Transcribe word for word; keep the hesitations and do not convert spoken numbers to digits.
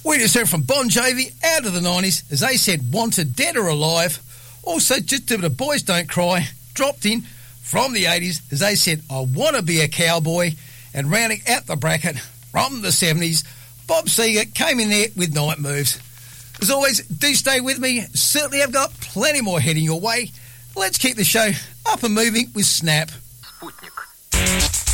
We just heard from Bon Jovi out of the nineties, as they said, Wanted, Dead or Alive. Also, just a bit of Boys Don't Cry, dropped in from the eighties, as they said, I Want to Be a Cowboy. And rounding out the bracket from the seventies, Bob Seger came in there with Night Moves. As always, do stay with me. Certainly have got plenty more heading your way. Let's keep the show up and moving with Snap. Sputnik.